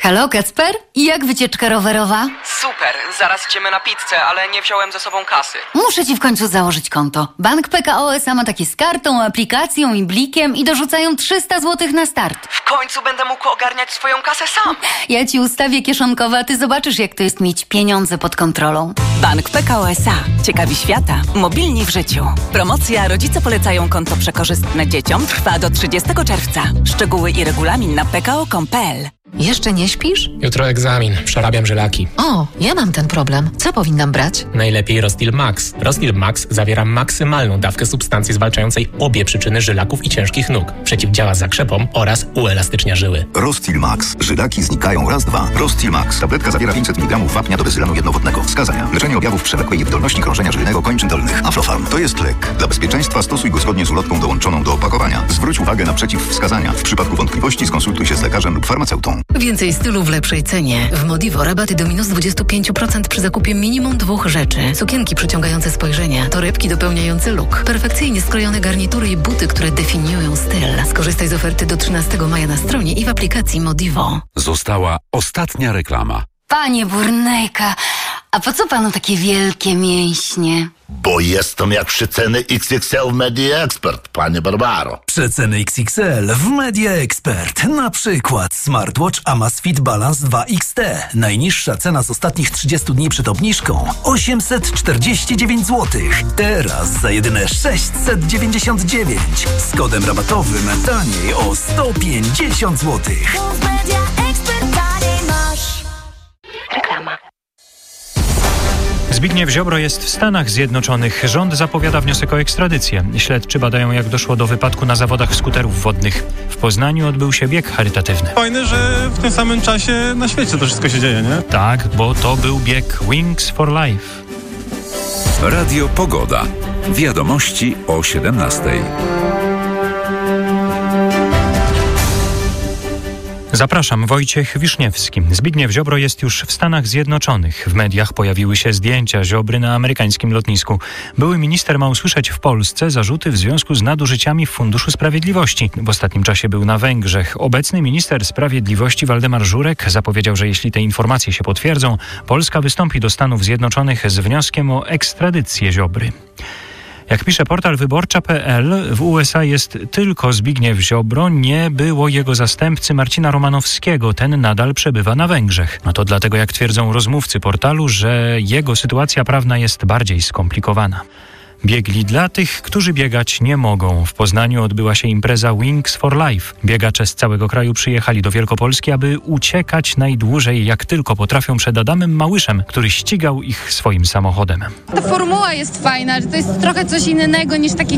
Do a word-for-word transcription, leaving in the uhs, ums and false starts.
Halo, Kacper? I jak wycieczka rowerowa? Super, zaraz idziemy na pizzę, ale nie wziąłem ze sobą kasy. Muszę ci w końcu założyć konto. Bank P K O S A ma takie z kartą, aplikacją i blikiem i dorzucają trzysta złotych na start. W końcu będę mógł ogarniać swoją kasę sam. Ja ci ustawię kieszonkowe, a ty zobaczysz, jak to jest mieć pieniądze pod kontrolą. Bank P K O S A. Ciekawi świata. Mobilni w życiu. Promocja Rodzice polecają konto przekorzystne dzieciom trwa do trzydziestego czerwca. Szczegóły i regulamin na p k o kropka com kropka p l. Jeszcze nie śpisz? Jutro egzamin, przerabiam żylaki. O, ja mam ten problem. Co powinnam brać? Najlepiej Rostil Max. Rostil Max zawiera maksymalną dawkę substancji zwalczającej obie przyczyny żylaków i ciężkich nóg. Przeciwdziała zakrzepom oraz uelastycznia żyły. Rostil Max. Żylaki znikają raz, dwa. Rostil Max. Tabletka zawiera pięćset miligramów wapnia do bezylanu jednowodnego. Wskazania. Leczenie objawów przewlekłej niewydolności krążenia żylnego kończyn dolnych. Aflofarm. To jest lek. Dla bezpieczeństwa stosuj go zgodnie z ulotką dołączoną do opakowania. Zwróć uwagę na przeciwwskazania. W przypadku wątpliwości skonsultuj się z lekarzem lub farmaceutą. Więcej stylu w lepszej cenie. W Modivo rabaty do minus dwadzieścia pięć procent przy zakupie minimum dwóch rzeczy. Sukienki przyciągające spojrzenie, torebki dopełniające look, perfekcyjnie skrojone garnitury i buty, które definiują styl. Skorzystaj z oferty do trzynastego maja na stronie i w aplikacji Modivo. Została ostatnia reklama. Panie Burnejka, a po co panu takie wielkie mięśnie? Bo jestem jak przeceny X X L w Media Expert, panie Barbaro. Przeceny X X L w Media Expert. Na przykład smartwatch Amazfit Balance dwa X T. Najniższa cena z ostatnich trzydziestu dni przed obniżką osiemset czterdzieści dziewięć złotych. Teraz za jedyne sześćset dziewięćdziesiąt dziewięć. Z kodem rabatowym taniej o sto pięćdziesiąt złotych. Reklama. Zbigniew Ziobro jest w Stanach Zjednoczonych. Rząd zapowiada wniosek o ekstradycję. Śledczy badają, jak doszło do wypadku na zawodach skuterów wodnych. W Poznaniu odbył się bieg charytatywny. Fajne, że w tym samym czasie na świecie to wszystko się dzieje, nie? Tak, bo to był bieg Wings for Life. Radio Pogoda. Wiadomości o siedemnastej. Zapraszam, Wojciech Wiszniewski. Zbigniew Ziobro jest już w Stanach Zjednoczonych. W mediach pojawiły się zdjęcia Ziobry na amerykańskim lotnisku. Były minister ma usłyszeć w Polsce zarzuty w związku z nadużyciami w Funduszu Sprawiedliwości. W ostatnim czasie był na Węgrzech. Obecny minister sprawiedliwości Waldemar Żurek zapowiedział, że jeśli te informacje się potwierdzą, Polska wystąpi do Stanów Zjednoczonych z wnioskiem o ekstradycję Ziobry. Jak pisze portal wyborcza kropka p l, w U S A jest tylko Zbigniew Ziobro, nie było jego zastępcy Marcina Romanowskiego. Ten nadal przebywa na Węgrzech. No to dlatego, jak twierdzą rozmówcy portalu, że jego sytuacja prawna jest bardziej skomplikowana. Biegli dla tych, którzy biegać nie mogą. W Poznaniu odbyła się impreza Wings for Life. Biegacze z całego kraju przyjechali do Wielkopolski, aby uciekać najdłużej jak tylko potrafią przed Adamem Małyszem, który ścigał ich swoim samochodem. Ta formuła jest fajna, że to jest trochę coś innego niż taki